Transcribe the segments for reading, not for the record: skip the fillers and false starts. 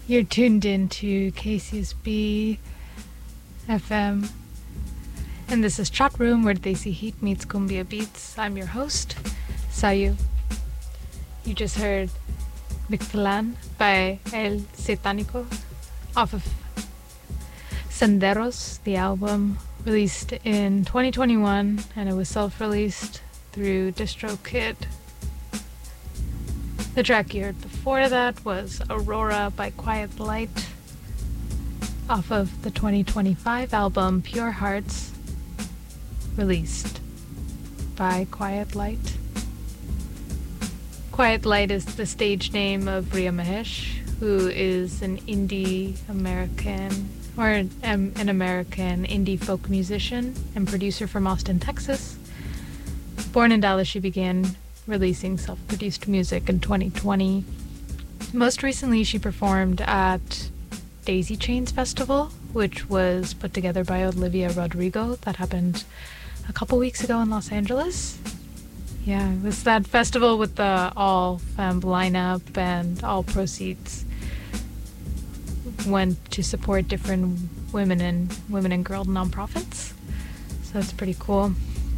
You're tuned in to KCSB FM, and this is Chat Room, where Desi Heat meets Cumbia Beats. I'm your host, Sayu. You just heard Mictlan by El Satánico off of Senderos, the album released in 2021, and it was self-released through DistroKid. The track you heard before that was Aurora by Quiet Light off of the 2025 album Pure Hearts, released by Quiet Light. Quiet Light is the stage name of Riya Mahesh, who is an indie American, or an American indie folk musician and producer from Austin, Texas. Born in Dallas, she began releasing self-produced music in 2020. Most recently, she performed at Daisy Chains Festival, which was put together by Olivia Rodrigo. That happened a couple weeks ago in Los Angeles. Yeah, it was that festival with the all-femme lineup, and all proceeds went to support different women and girl nonprofits. So that's pretty cool.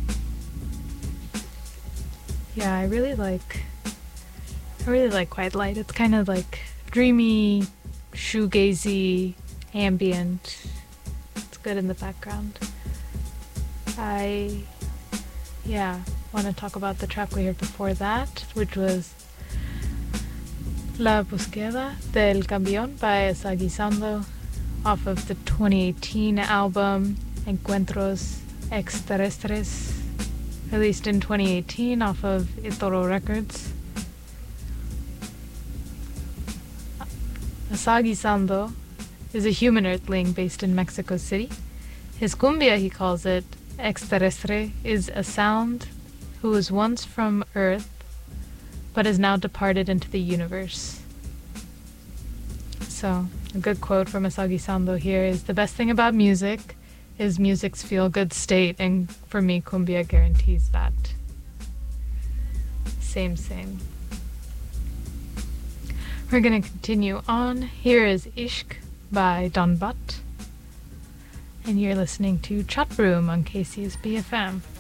Yeah, I really like Quiet Light. It's kind of like dreamy, shoegazy, ambient. It's good in the background. I want to talk about the track we heard before that, which was La Búsqueda del Campeón by Asagi Sando off of the 2018 album Encuentros Extraterrestres, released in 2018 off of Itoro Records. Asagi Sando is a human earthling based in Mexico City. His cumbia, he calls it, extraterrestre, is a sound who was once from Earth but has now departed into the universe. So, a good quote from Asagi Sando here is, "The best thing about music is music's feel-good state, and for me, cumbia guarantees that." Same. We're gonna continue on. Here is Ishq by Don Butt, and you're listening to Chat Room on KCSB FM.